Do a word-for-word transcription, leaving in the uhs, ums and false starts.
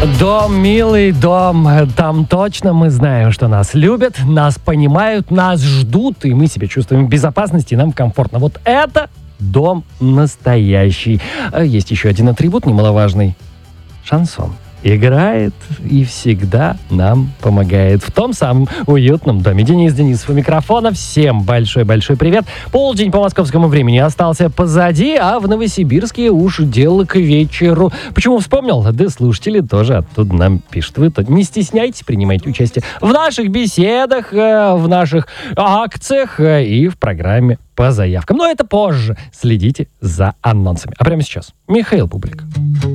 Дом, милый дом, там точно мы знаем, что нас любят, нас понимают, нас ждут, и мы себя чувствуем в безопасности, и нам комфортно. Вот это дом настоящий. Есть еще один атрибут немаловажный. Шансон. Играет и всегда нам помогает в том самом уютном доме. Денис Денисов у микрофона. Всем большой-большой привет. Полдень по московскому времени остался позади, а в Новосибирске уж дело к вечеру. Почему вспомнил? Да слушатели тоже оттуда нам пишут. Вы тут не стесняйтесь, принимайте участие в наших беседах, в наших акциях и в программе по заявкам. Но это позже. Следите за анонсами. А прямо сейчас Михаил Бублик.